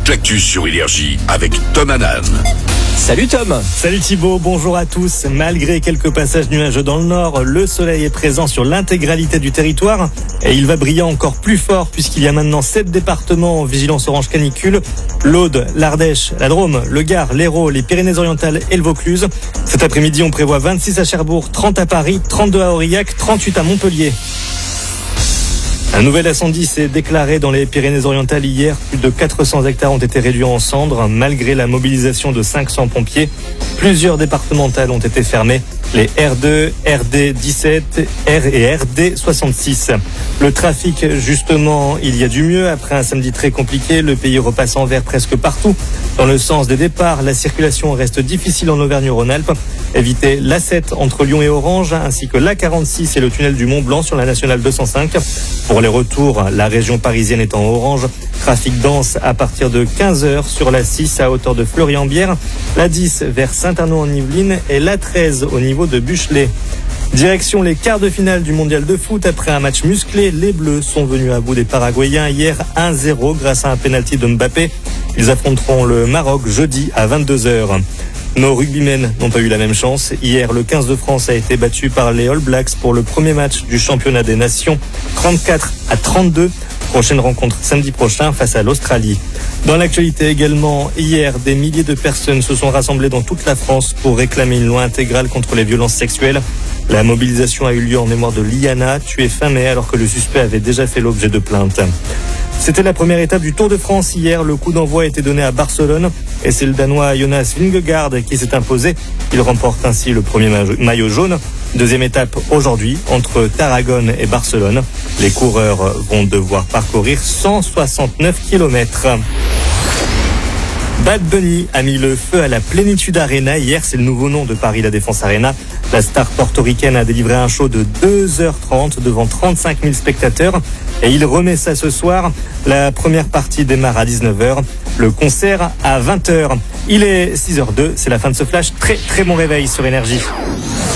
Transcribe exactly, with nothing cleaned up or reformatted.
toute l'actu sur Énergie avec Tom Hanan. Salut Tom. Salut Thibaut, bonjour à tous. Malgré quelques passages nuageux dans le nord, le soleil est présent sur l'intégralité du territoire et il va briller encore plus fort puisqu'il y a maintenant sept départements en vigilance orange canicule. L'Aude, l'Ardèche, la Drôme, le Gard, l'Hérault, les Pyrénées-Orientales et le Vaucluse. Cet après-midi, on prévoit vingt-six à Cherbourg, trente à Paris, trente-deux à Aurillac, trente-huit à Montpellier. Un nouvel incendie s'est déclaré dans les Pyrénées-Orientales hier. Plus de quatre cents hectares ont été réduits en cendres malgré la mobilisation de cinq cents pompiers. Plusieurs départementales ont été fermées. Les R deux, R D dix-sept, R et R D soixante-six. Le trafic, justement, il y a du mieux. Après un samedi très compliqué, le pays repasse en vert presque partout. Dans le sens des départs, la circulation reste difficile en Auvergne-Rhône-Alpes. Évitez l'A sept entre Lyon et Orange, ainsi que l'A quarante-six et le tunnel du Mont-Blanc sur la nationale deux cent cinq. Pour les retours, la région parisienne est en orange. Trafic dense à partir de quinze heures sur la six à hauteur de Fleury-en-Bière, la dix vers Saint-Arnaud-en-Yvelines et la treize au niveau de Buchelet. Direction les quarts de finale du mondial de foot. Après un match musclé, les Bleus sont venus à bout des Paraguayens hier un zéro grâce à un pénalty de Mbappé. Ils affronteront le Maroc jeudi à vingt-deux heures. Nos rugbymen n'ont pas eu la même chance. Hier, le quinze de France a été battu par les All Blacks pour le premier match du championnat des nations, trente-quatre à trente-deux. Prochaine rencontre samedi prochain face à l'Australie. Dans l'actualité également, hier, des milliers de personnes se sont rassemblées dans toute la France pour réclamer une loi intégrale contre les violences sexuelles. La mobilisation a eu lieu en mémoire de Liana, tuée fin mai alors que le suspect avait déjà fait l'objet de plaintes. C'était la première étape du Tour de France hier. Le coup d'envoi a été donné à Barcelone et c'est le Danois Jonas Vingegaard qui s'est imposé. Il remporte ainsi le premier maillot jaune. Deuxième étape aujourd'hui entre Tarragone et Barcelone. Les coureurs vont devoir parcourir cent soixante-neuf kilomètres. Bad Bunny a mis le feu à la Plénitude Arena. Hier, c'est le nouveau nom de Paris La Défense Arena. La star portoricaine a délivré un show de deux heures trente devant trente-cinq mille spectateurs. Et il remet ça ce soir. La première partie démarre à dix-neuf heures. Le concert à vingt heures. Il est six heures deux. C'est la fin de ce flash. Très très bon réveil sur Énergie.